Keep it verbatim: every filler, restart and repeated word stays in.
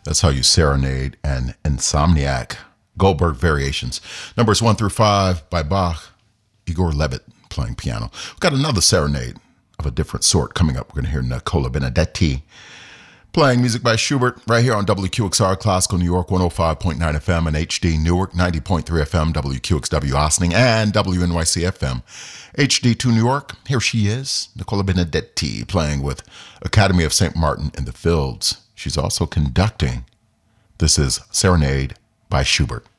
That's how you serenade an insomniac. Goldberg Variations. Numbers one through five by Bach. Igor Levit playing piano. We've got another serenade of a different sort coming up. We're going to hear Nicola Benedetti playing music by Schubert right here on W Q X R Classical New York one oh five point nine F M and H D Newark ninety point three F M, W Q X W Ossining, and W N Y C F M. H D two New York. Here she is, Nicola Benedetti, playing with Academy of Saint Martin in the Fields. She's also conducting. This is Serenade by Schubert.